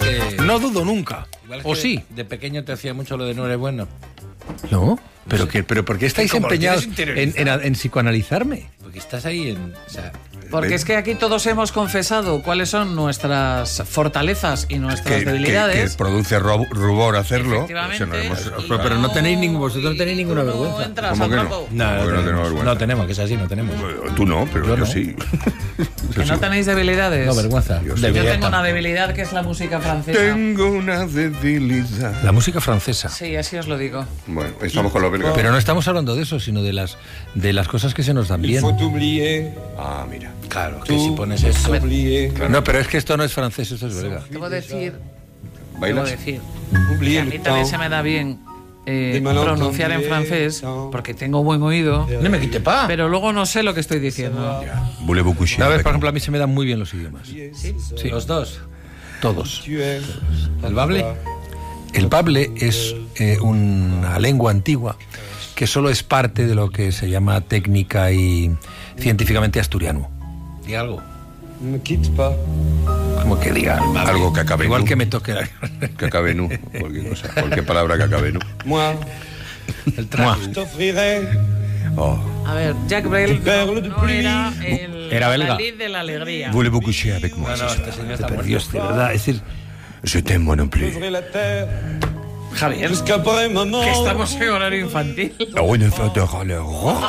No dudo nunca. ¿O sí? De pequeño te hacía mucho lo de no eres bueno. No, pero ¿por qué estáis ¿Cómo lo empeñados tienes interiorizado? en psicoanalizarme? Porque estás ahí en... O sea, Porque es que aquí todos hemos confesado cuáles son nuestras fortalezas y nuestras debilidades. Que produce rubor hacerlo. Efectivamente. Pero no tenéis vosotros no tenéis ninguna no vergüenza. entras ¿Cómo al que no? trapo. no tenemos vergüenza. no tenemos, que es así, no tenemos. Tú no, pero Yo yo no. sí. Que no tenéis debilidades. No, vergüenza. Yo sí. Yo Debilidad tengo una tampoco. debilidad que es la música francesa. Tengo una debilidad. La música francesa. Sí, así os lo digo. Bueno, estamos con los belgas. Pero no estamos hablando de eso, sino de las cosas que se nos dan bien. Ah, mira. Claro, que si pones eso... No, pero es que esto no es francés, esto es belga. Debo decir ¿Bailas? que a mí también se me da bien pronunciar en francés porque tengo buen oído, No me quite pa. pero luego no sé lo que estoy diciendo. Voulez-vous coucher A ver, avec por ejemplo, a mí se me dan muy bien los idiomas. Sí, los dos. Todos. ¿El bable? El bable es una lengua antigua que solo es parte de lo que se llama técnica y científicamente asturiano. Di algo. Como que diga algo que acabe igual en que me toque la... que acabe en cualquier cosa, cualquier palabra que acabe en El traje. Oh. A ver, Jacques Brel no era el Era belga. Dalí de la alegría. Voulez-vous coucher avec moi? No, este señor está muerto. Dios, de verdad, es decir, Je t'aime moi non plus. Javier, que estamos en horario infantil. Ah oui, ne faites pas le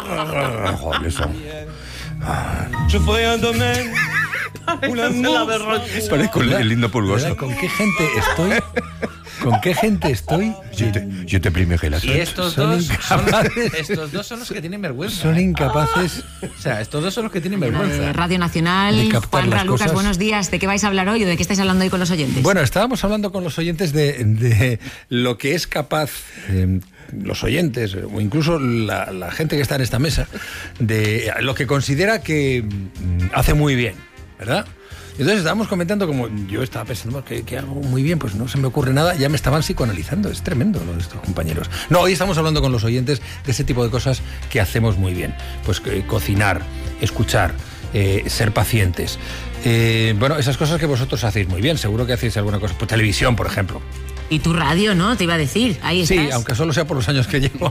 Parezco el lindo pulgoso. ¿verdad? ¿Con qué gente estoy? ¿Con qué gente estoy? Yo te primeré la Y estos Son dos, incapaces. estos dos son los que tienen vergüenza. Son incapaces. O sea, estos dos son los que tienen De vergüenza. Radio Nacional, De captar Juanra las Lucas, cosas. buenos días. ¿De qué vais a hablar hoy o de qué estáis hablando hoy con los oyentes? Bueno, estábamos hablando con los oyentes de lo que es capaz, los oyentes, o incluso la gente que está en esta mesa, de lo que considera que hace muy bien, ¿verdad? Entonces estábamos comentando, como yo estaba pensando que hago muy bien, pues no se me ocurre nada, ya me estaban psicoanalizando, es tremendo lo de estos compañeros. No, hoy estamos hablando con los oyentes de ese tipo de cosas que hacemos muy bien, pues cocinar, escuchar, ser pacientes. Bueno, esas cosas que vosotros hacéis muy bien, seguro que hacéis alguna cosa, pues televisión, por ejemplo. Y tu radio, ¿no? Te iba a decir, ahí estás. Sí, aunque solo sea por los años que llevo.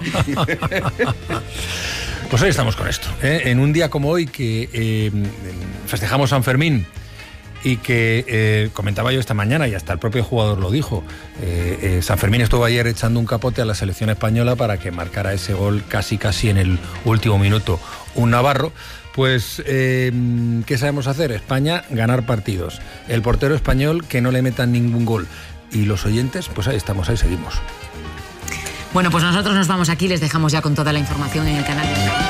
Pues hoy estamos con esto, ¿eh? En un día como hoy que festejamos San Fermín y que comentaba yo esta mañana y hasta el propio jugador lo dijo, San Fermín estuvo ayer echando un capote a la selección española para que marcara ese gol casi en el último minuto un navarro. Pues, ¿qué sabemos hacer? España, ganar partidos. El portero español, que no le metan ningún gol. Y los oyentes, pues ahí estamos, ahí seguimos. Bueno, pues nosotros nos vamos aquí, les dejamos ya con toda la información en el canal.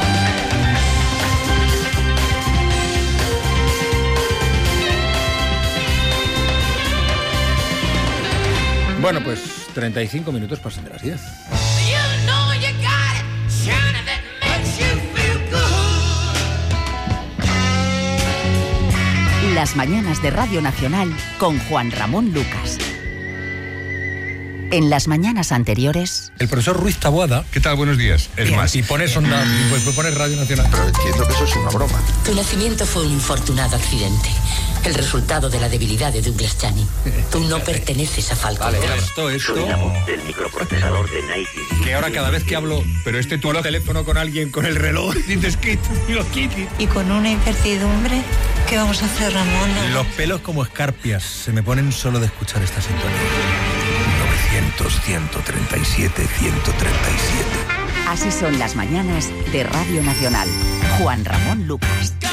Bueno, pues 35 minutos pasan de las 10. Las mañanas de Radio Nacional con Juan Ramón Lucas. En las mañanas anteriores... El profesor Ruiz Taboada. ¿Qué tal? Buenos días. Es más, Y pones onda, pues pones Radio Nacional. pero entiendo que eso es una broma. Tu nacimiento fue un infortunado accidente, el resultado de la debilidad de Douglas Channing. Tú no perteneces a Falcon. Esto. Del microprocesador de Nike. Que ahora cada vez que hablo Pero este tú por teléfono con alguien con el reloj, dices Kit, digo Kit. Y con una incertidumbre, ¿qué vamos a hacer, Ramona? Los pelos como escarpias se me ponen solo de escuchar esta sintonía. 900, 137, 137. Así son las mañanas de Radio Nacional. Juan Ramón Lucas.